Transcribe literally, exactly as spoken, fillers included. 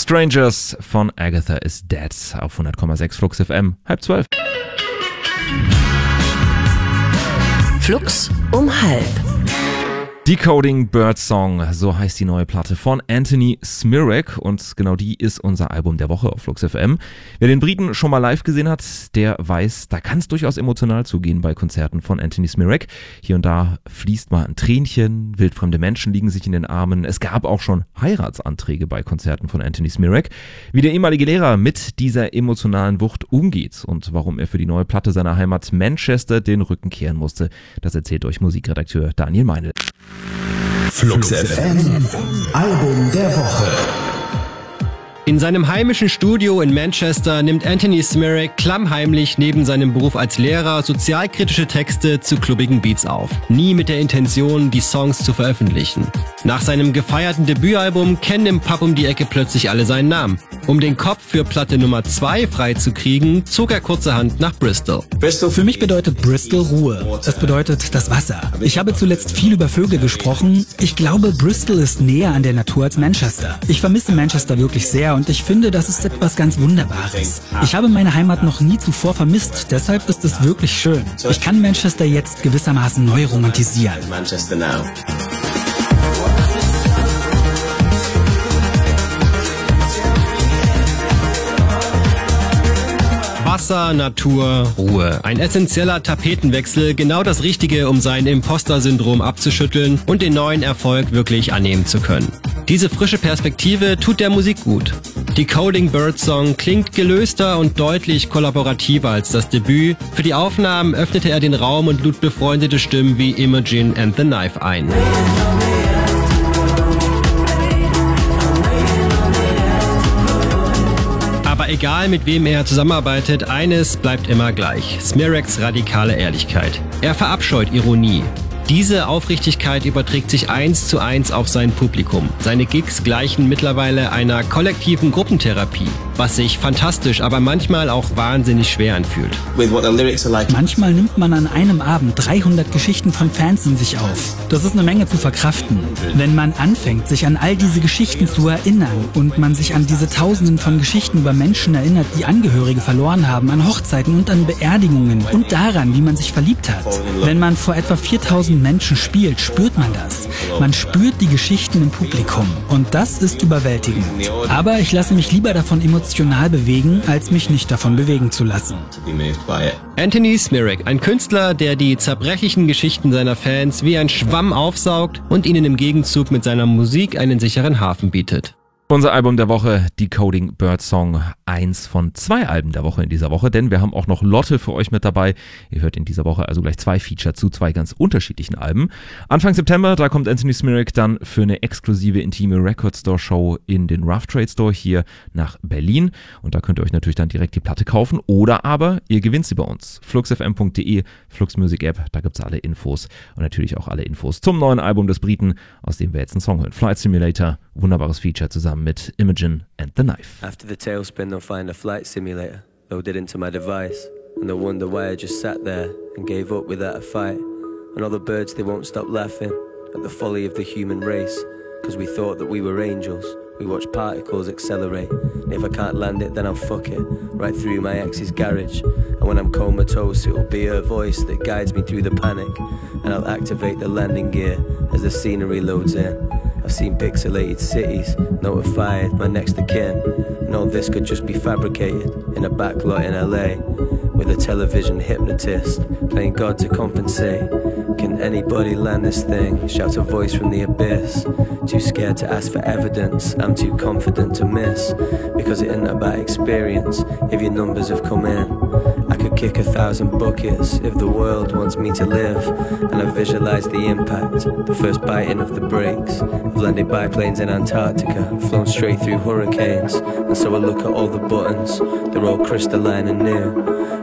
Strangers von Agatha is Dead auf hundert Komma sechs Flux F M, halb zwölf. Flux um halb. Decoding Birdsong, so heißt die neue Platte von Anthony Smirek und genau die ist unser Album der Woche auf Flux F M. Wer den Briten schon mal live gesehen hat, der weiß, da kann es durchaus emotional zugehen bei Konzerten von Anthony Smirek. Hier und da fließt mal ein Tränchen, wildfremde Menschen liegen sich in den Armen. Es gab auch schon Heiratsanträge bei Konzerten von Anthony Smirek. Wie der ehemalige Lehrer mit dieser emotionalen Wucht umgeht und warum er für die neue Platte seiner Heimat Manchester den Rücken kehren musste, das erzählt euch Musikredakteur Daniel Meinl. Flux F M, Album der Woche. In seinem heimischen Studio in Manchester nimmt Anthony Smirek klammheimlich neben seinem Beruf als Lehrer sozialkritische Texte zu klubbigen Beats auf. Nie mit der Intention, die Songs zu veröffentlichen. Nach seinem gefeierten Debütalbum kennen im Pub um die Ecke plötzlich alle seinen Namen. Um den Kopf für Platte Nummer zwei freizukriegen, zog er kurzerhand nach Bristol. Für mich bedeutet Bristol Ruhe. Es bedeutet das Wasser. Ich habe zuletzt viel über Vögel gesprochen. Ich glaube, Bristol ist näher an der Natur als Manchester. Ich vermisse Manchester wirklich sehr und ich finde, das ist etwas ganz Wunderbares. Ich habe meine Heimat noch nie zuvor vermisst, deshalb ist es wirklich schön. Ich kann Manchester jetzt gewissermaßen neu romantisieren. Wasser, Natur, Ruhe. Ein essentieller Tapetenwechsel, genau das Richtige, um sein Imposter-Syndrom abzuschütteln und den neuen Erfolg wirklich annehmen zu können. Diese frische Perspektive tut der Musik gut. Decoding Birdsong klingt gelöster und deutlich kollaborativer als das Debüt. Für die Aufnahmen öffnete er den Raum und lud befreundete Stimmen wie Imogen and the Knife ein. Aber egal mit wem er zusammenarbeitet, eines bleibt immer gleich: Smireks radikale Ehrlichkeit. Er verabscheut Ironie. Diese Aufrichtigkeit überträgt sich eins zu eins auf sein Publikum. Seine Gigs gleichen mittlerweile einer kollektiven Gruppentherapie, was sich fantastisch, aber manchmal auch wahnsinnig schwer anfühlt. Manchmal nimmt man an einem Abend dreihundert Geschichten von Fans in sich auf. Das ist eine Menge zu verkraften. Wenn man anfängt, sich an all diese Geschichten zu erinnern und man sich an diese Tausenden von Geschichten über Menschen erinnert, die Angehörige verloren haben, an Hochzeiten und an Beerdigungen und daran, wie man sich verliebt hat. Wenn man vor etwa viertausend Menschen spielt, spürt man das. Man spürt die Geschichten im Publikum und das ist überwältigend. Aber ich lasse mich lieber davon emotional bewegen, als mich nicht davon bewegen zu lassen. Anthony Smirek, ein Künstler, der die zerbrechlichen Geschichten seiner Fans wie ein Schwamm aufsaugt und ihnen im Gegenzug mit seiner Musik einen sicheren Hafen bietet. Unser Album der Woche, Decoding Birdsong, eins von zwei Alben der Woche in dieser Woche, denn wir haben auch noch Lotte für euch mit dabei. Ihr hört in dieser Woche also gleich zwei Feature zu zwei ganz unterschiedlichen Alben. Anfang September, da kommt Anthony Smirek dann für eine exklusive intime Record Store Show in den Rough Trade Store hier nach Berlin und da könnt ihr euch natürlich dann direkt die Platte kaufen oder aber ihr gewinnt sie bei uns. flux f m punkt d e, Flux Music App, da gibt's alle Infos und natürlich auch alle Infos zum neuen Album des Briten, aus dem wir jetzt einen Song hören. Flight Simulator, wunderbares Feature zusammen mit Imogen and the Knife. After the tailspin, they'll find a flight simulator loaded into my device, and they'll wonder why I just sat there and gave up without a fight. And all the birds, they won't stop laughing at the folly of the human race, because we thought that we were angels. We watch particles accelerate, and if I can't land it, then I'll fuck it right through my ex's garage. And when I'm comatose, it'll be her voice that guides me through the panic, and I'll activate the landing gear as the scenery loads in. I've seen pixelated cities, notified my next of kin, and all this could just be fabricated in a backlot in L A, with a television hypnotist playing God to compensate. Can anybody land this thing? Shouts a voice from the abyss. Too scared to ask for evidence, I'm too confident to miss, because it isn't about experience if your numbers have come in. I could kick a thousand buckets if the world wants me to live, and I visualize the impact, the first biting of the brakes. I've landed biplanes in Antarctica, flown straight through hurricanes, and so I look at all the buttons, they're all crystalline and new.